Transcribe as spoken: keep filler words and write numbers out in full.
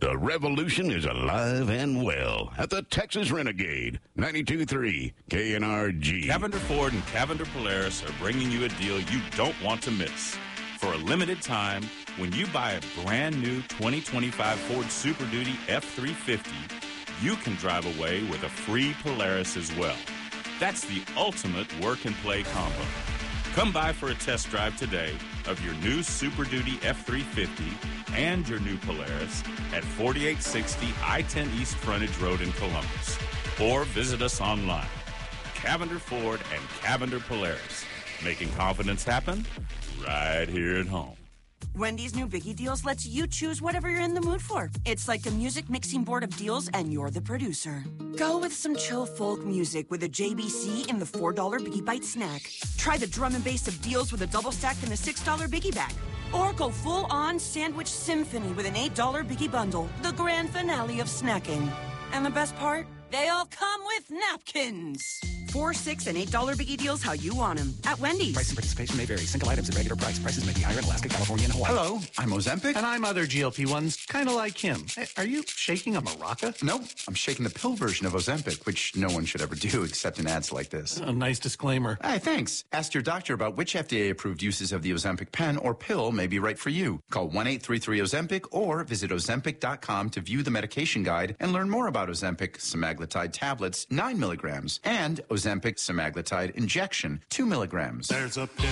The revolution is alive and well at the Texas Renegade, ninety-two point three K N R G. Cavender Ford and Cavender Polaris are bringing you a deal you don't want to miss. For a limited time, when you buy a brand new twenty twenty-five Ford Super Duty F three fifty, you can drive away with a free Polaris as well. That's the ultimate work and play combo. Come by for a test drive today of your new Super Duty F three fifty and your new Polaris at forty-eight sixty I ten East Frontage Road in Columbus. Or visit us online. Cavender Ford and Cavender Polaris. Making confidence happen right here at home. Wendy's new Biggie Deals lets you choose whatever you're in the mood for. It's like a music mixing board of deals, and you're the producer. Go with some chill folk music with a J B C in the four dollar Biggie Bite snack. Try the drum and bass of deals with a double stack in the six dollar Biggie bag. Or go full-on sandwich symphony with an eight dollar Biggie bundle, the grand finale of snacking. And the best part? They all come with napkins. Four, six, and eight dollar Biggie Deals how you want them at Wendy's. Price and participation may vary. Single items at regular price. Prices may be higher in Alaska, California, and Hawaii. Hello, I'm Ozempic. And I'm other G L P ones, kind of like him. Hey, are you shaking a maraca? No, I'm shaking the pill version of Ozempic, which no one should ever do except in ads like this. A nice disclaimer. Hey, thanks. Ask your doctor about which F D A-approved uses of the Ozempic pen or pill may be right for you. Call one eight three three Ozempic or visit Ozempic dot com to view the medication guide and learn more about Ozempic semaglutide tablets, nine milligrams, and Ozempic semaglutide injection, two milligrams. There's a